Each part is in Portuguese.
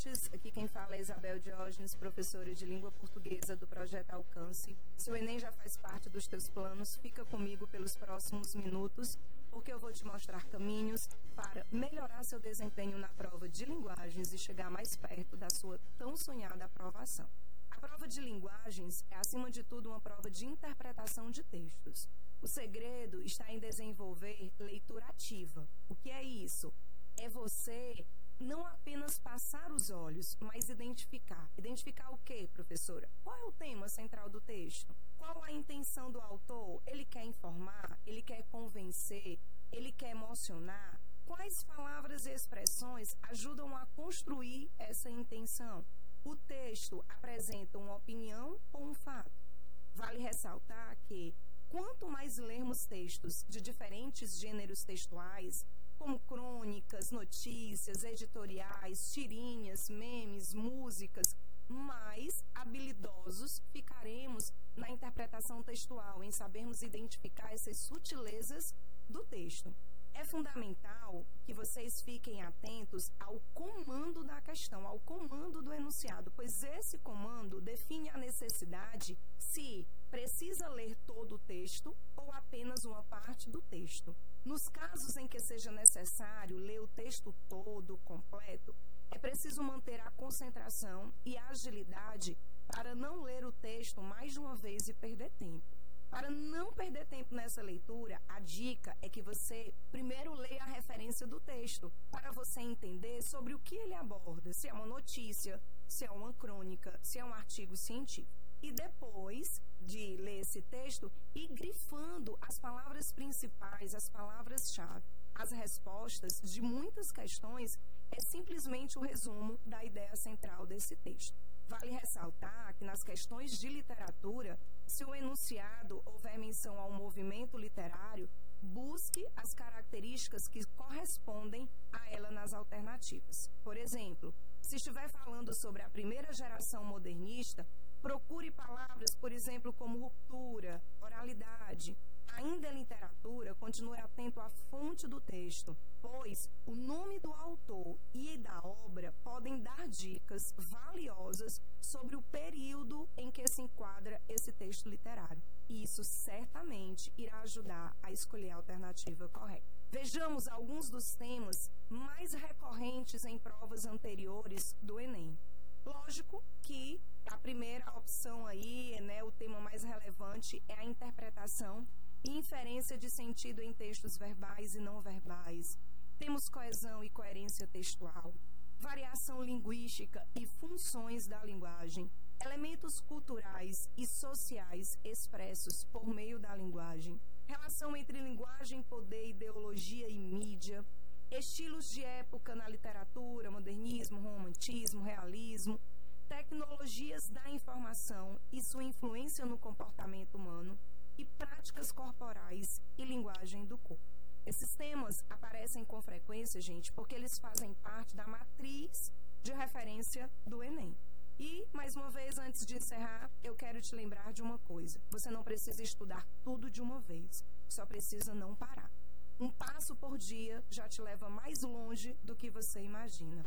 ouvintes, aqui quem fala é Isabel Diógenes, professora de língua portuguesa do Projeto Alcance. Se o Enem já faz parte dos teus planos, fica comigo pelos próximos minutos, porque eu vou te mostrar caminhos para melhorar seu desempenho na prova de linguagens e chegar mais perto da sua tão sonhada aprovação. A prova de linguagens é, acima de tudo, uma prova de interpretação de textos. O segredo está em desenvolver leitura ativa. O que é isso? É você não apenas passar os olhos, mas identificar. Identificar o quê, professora? Qual é o tema central do texto? Qual a intenção do autor? Ele quer informar? Ele quer convencer? Ele quer emocionar? Quais palavras e expressões ajudam a construir essa intenção? O texto apresenta uma opinião ou um fato? Vale ressaltar que, quanto mais lermos textos de diferentes gêneros textuais, como crônicas, notícias, editoriais, tirinhas, memes, músicas, mais habilidosos ficaremos na interpretação textual, em sabermos identificar essas sutilezas do texto. É fundamental que vocês fiquem atentos ao comando da questão, ao comando do enunciado, pois esse comando define a necessidade se precisa ler todo o texto ou apenas uma parte do texto. Nos casos em que seja necessário ler o texto todo, completo, é preciso manter a concentração e a agilidade para não ler o texto mais de uma vez e perder tempo. Para não perder tempo nessa leitura, a dica é que você primeiro leia a referência do texto, para você entender sobre o que ele aborda, se é uma notícia, se é uma crônica, se é um artigo científico. E depois de ler esse texto, ir grifando as palavras principais, as palavras-chave. As respostas de muitas questões é simplesmente o resumo da ideia central desse texto. Vale ressaltar que nas questões de literatura, se o enunciado houver menção ao movimento literário, busque as características que correspondem a ela nas alternativas. Por exemplo, se estiver falando sobre a primeira geração modernista, procure palavras, por exemplo, como ruptura, oralidade. Ainda em literatura, continue atento à fonte do texto, pois o nome do autor e da obra podem dar dicas valiosas sobre o período em que se enquadra esse texto literário. E isso certamente irá ajudar a escolher a alternativa correta. Vejamos alguns dos temas mais recorrentes em provas anteriores do Enem. Lógico que a primeira opção aí, o tema mais relevante é a interpretação e inferência de sentido em textos verbais e não verbais. Temos coesão e coerência textual, variação linguística e funções da linguagem, elementos culturais e sociais expressos por meio da linguagem, relação entre linguagem, poder, ideologia e mídia, estilos de época na literatura, modernismo, romantismo, realismo, tecnologias da informação e sua influência no comportamento humano, e práticas corporais e linguagem do corpo. Esses temas aparecem com frequência, gente, porque eles fazem parte da matriz de referência do Enem. E, mais uma vez, antes de encerrar, eu quero te lembrar de uma coisa. Você não precisa estudar tudo de uma vez, só precisa não parar. Um passo por dia já te leva mais longe do que você imagina.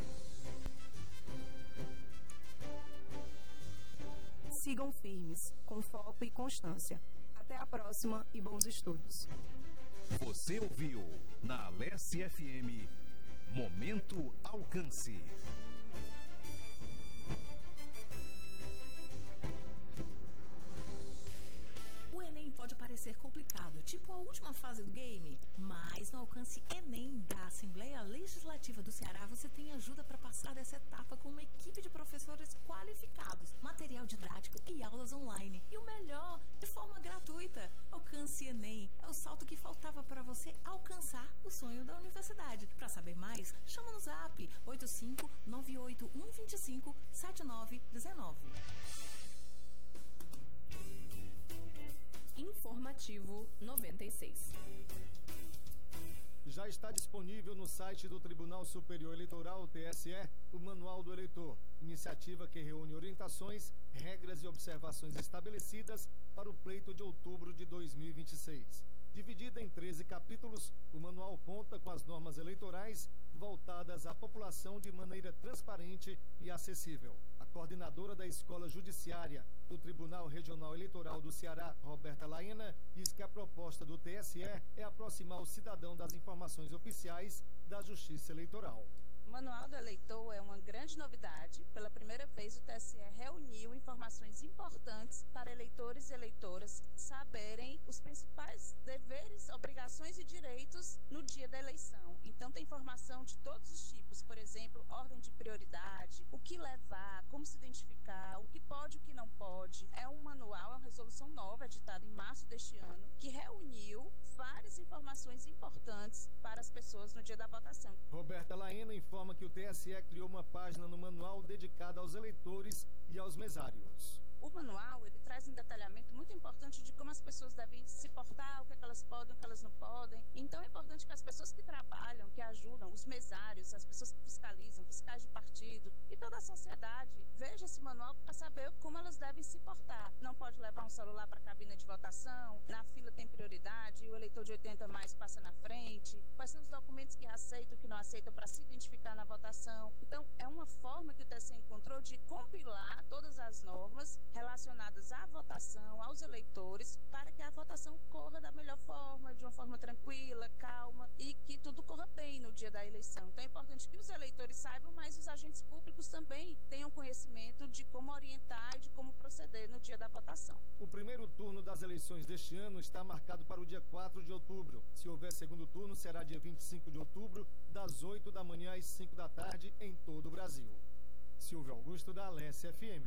Sigam firmes, com foco e constância. Até a próxima e bons estudos. Você ouviu na Alesse FM Momento Alcance. O Enem pode parecer complicado, tipo a última fase do game, mas no Alcance Enem da Assembleia Legislativa do Ceará você tem ajuda para passar dessa etapa com uma equipe de professores qualificados, material didático e aulas online. E o melhor, de forma gratuita. Alcance Enem é o salto que faltava para você alcançar o sonho da universidade. Para saber mais, chama no zap 85-98125-7919. Informativo 96. Já está disponível no site do Tribunal Superior Eleitoral, TSE, o Manual do Eleitor, iniciativa que reúne orientações, regras e observações estabelecidas para o pleito de outubro de 2026. Dividida em 13 capítulos, o manual conta com as normas eleitorais, voltadas à população de maneira transparente e acessível. A coordenadora da Escola Judiciária do Tribunal Regional Eleitoral do Ceará, Roberta Laena, diz que a proposta do TSE é aproximar o cidadão das informações oficiais da Justiça Eleitoral. O Manual do Eleitor é uma grande novidade. Pela primeira vez, o TSE reuniu informações importantes para eleitores e eleitoras saberem os principais deveres, obrigações e direitos no dia da eleição. Então, tem informação de todos os tipos, por exemplo, ordem de prioridade, o que levar, como se identificar, o que pode e o que não pode. É um manual, é uma resolução nova, editada em março deste ano, que reuniu várias informações importantes para as pessoas no dia da votação. Roberta Laena informa que o TSE criou uma página no manual dedicada aos eleitores e aos mesários. O manual, ele traz um detalhamento muito importante de como as pessoas devem se portar, o que elas podem, o que elas não podem. Então é importante que as pessoas que trabalham, que ajudam, os mesários, as pessoas que fiscalizam, fiscais de partido e toda a sociedade, veja esse manual para saber como elas devem se portar. Não pode levar um celular para a cabine de votação, na fila tem prioridade, o eleitor de 80 mais passa na frente, quais são os documentos que aceitam e que não aceitam para se identificar na votação. Então é uma forma que o TSE encontrou de compilar todas as normas relacionadas à votação, aos eleitores, para que a votação corra da melhor forma, de uma forma tranquila, calma e que tudo corra bem no dia da eleição. Então é importante que os eleitores saibam, mas os agentes públicos também tenham conhecimento de como orientar e de como proceder no dia da votação. O primeiro turno das eleições deste ano está marcado para o dia 4 de outubro. Se houver segundo turno, será dia 25 de outubro, das 8 da manhã às 5 da tarde, em todo o Brasil. Silvio Augusto, da Alessia FM.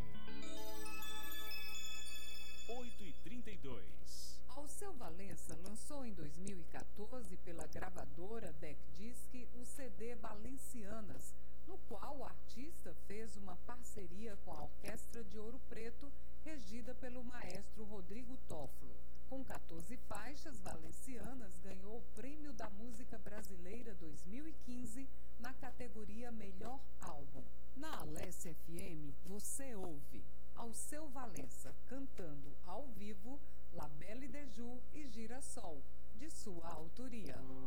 8h32. Alceu Valença lançou em 2014 pela gravadora Dec Disc o CD Valencianas, no qual o artista fez uma parceria com a Orquestra de Ouro Preto, regida pelo maestro Rodrigo Toffolo. Com 14 faixas, Valencianas ganhou o Prêmio da Música Brasileira 2015 na categoria Melhor Álbum. Na Alessia FM, você ouve Alceu Valença cantando ao vivo La Belle de Jour e Girassol, de sua autoria.